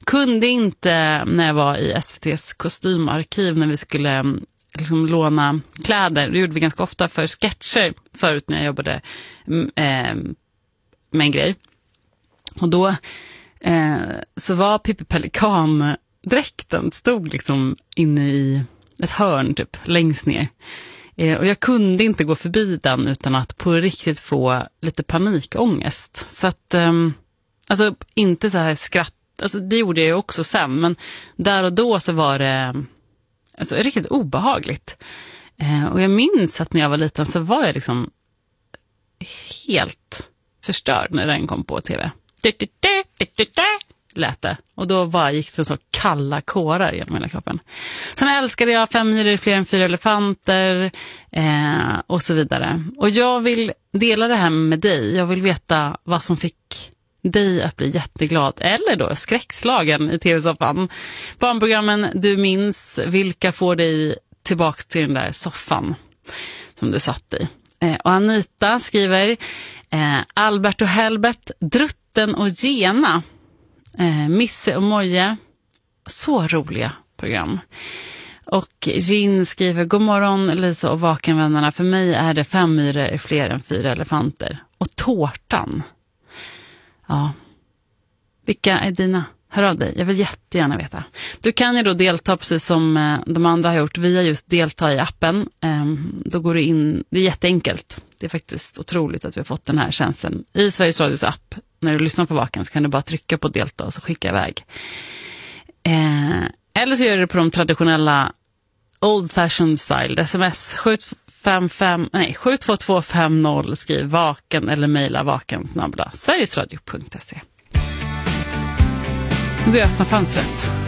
kunde inte när jag var i SVT:s kostymarkiv när vi skulle liksom låna kläder. Det gjorde vi ganska ofta för sketcher förut när jag jobbade med en grej. Och då så var Pippi Pelikan-dräkten stod liksom inne i ett hörn typ längst ner. Och jag kunde inte gå förbi den utan att på riktigt få lite panikångest. Så att, alltså inte så här skratt, alltså det gjorde jag ju också sen, men där och då så var det alltså riktigt obehagligt. Och jag minns att när jag var liten så var jag liksom helt förstörd när den kom på tv. Lät det. Och då gick det så kalla kårar genom hela kroppen. Sen älskade jag 5 myror är fler än 4 elefanter och så vidare. Och jag vill dela det här med dig. Jag vill veta vad som fick dig att bli jätteglad eller då skräckslagen i tv-soffan. Barnprogrammen du minns, vilka får dig tillbaks till den där soffan som du satt i. Och Anita skriver Albert och Helbert, Drutten och Gena, Misse och Moje, så roliga program. Och Gin skriver god morgon Lisa och Vakenvännerna, för mig är det 5 myror är fler än 4 elefanter. Och Tårtan. Ja, vilka är dina? Hör av dig, jag vill jättegärna veta. Du kan ju då delta precis som de andra har gjort via just delta i appen. Då går du in, det är jätteenkelt. Det är faktiskt otroligt att vi har fått den här tjänsten i Sveriges Radios app. När du lyssnar på Vaken så kan du bara trycka på delta och så skicka iväg. Eller så gör du det på de traditionella old fashioned style. SMS 72250, skriv vaken eller mejla vaken@sverigesradio.se. Nu går jag öppna fönstret.